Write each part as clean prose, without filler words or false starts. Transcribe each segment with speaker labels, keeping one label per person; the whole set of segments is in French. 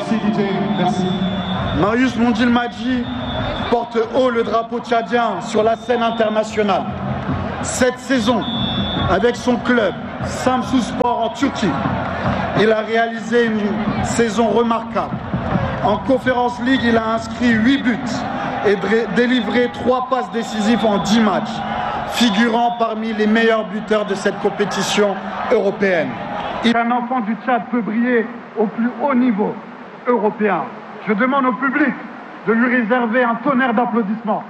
Speaker 1: Merci DJ, merci.
Speaker 2: Marius Mondilmadji porte haut le drapeau tchadien sur la scène internationale. Cette saison, avec son club, Samsunspor en Turquie, il a réalisé une saison remarquable. En Conference League, il a inscrit 8 buts et délivré 3 passes décisives en 10 matchs, figurant parmi les meilleurs buteurs de cette compétition européenne. Un enfant du Tchad peut briller au plus haut niveau européen. Je demande au public de lui réserver un tonnerre d'applaudissements.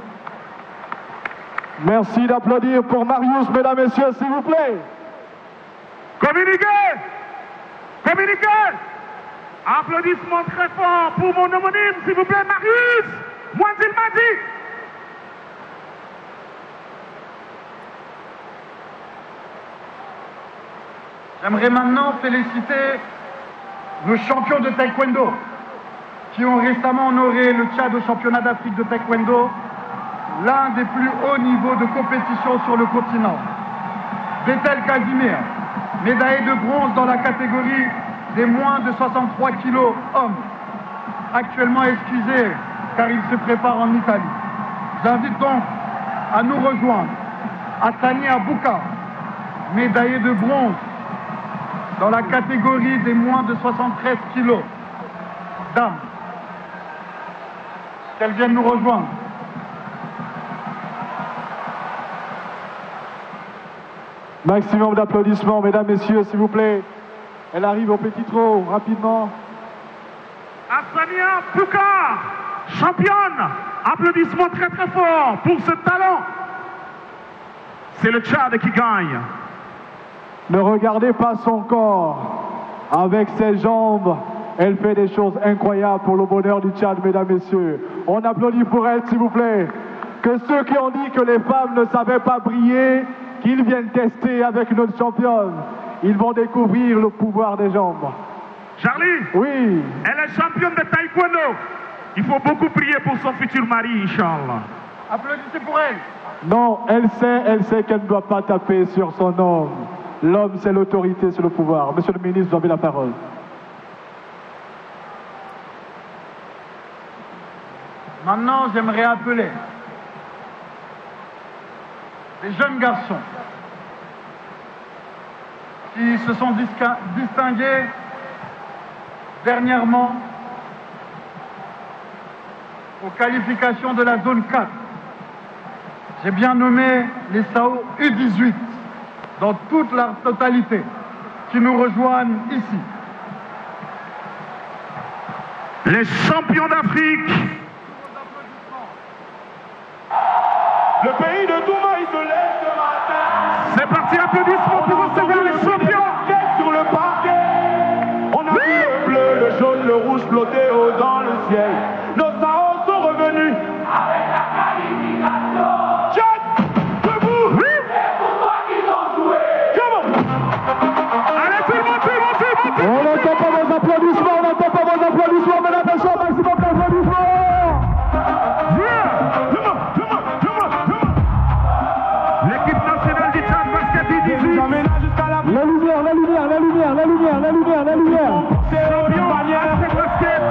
Speaker 3: Merci d'applaudir pour Marius, mesdames et messieurs, s'il vous plaît.
Speaker 4: Communiquez! Communiquez! Applaudissements très forts pour mon homonyme, s'il vous plaît, Marius Mondilmadji.
Speaker 2: J'aimerais maintenant féliciter nos champions de taekwondo qui ont récemment honoré le Tchad au championnat d'Afrique de taekwondo, l'un des plus hauts niveaux de compétition sur le continent. Betel Casimir, médaillé de bronze dans la catégorie des moins de 63 kilos hommes, actuellement excusé car il se prépare en Italie. J'invite donc à nous rejoindre Hassani Abouka, médaillé de bronze dans la catégorie des moins de 73 kilos dames. Qu'elle vienne nous rejoindre.
Speaker 3: Maximum d'applaudissements, mesdames, messieurs, s'il vous plaît. Elle arrive au petit trot, rapidement.
Speaker 4: Hassania Boukar, championne. Applaudissements très très forts pour ce talent. C'est le Tchad qui gagne.
Speaker 3: Ne regardez pas son corps. Avec ses jambes, elle fait des choses incroyables pour le bonheur du Tchad, mesdames, messieurs. On applaudit pour elle, s'il vous plaît. Que ceux qui ont dit que les femmes ne savaient pas briller, qu'ils viennent tester avec notre championne. Ils vont découvrir le pouvoir des jambes.
Speaker 4: Charlie?
Speaker 3: Oui.
Speaker 4: Elle est championne de taekwondo. Il faut beaucoup prier pour son futur mari, Inch'Allah.
Speaker 2: Applaudissez pour elle.
Speaker 3: Non, elle sait qu'elle ne doit pas taper sur son homme. L'homme, c'est l'autorité, c'est le pouvoir. Monsieur le ministre, vous avez la parole.
Speaker 2: Maintenant, j'aimerais appeler les jeunes garçons qui se sont distingués dernièrement aux qualifications de la zone 4. J'ai bien nommé les SAO U18 dans toute leur totalité qui nous rejoignent ici.
Speaker 4: Les champions d'Afrique.
Speaker 1: Le pays de Douma, il se lève ce matin.
Speaker 4: C'est parti, applaudissements.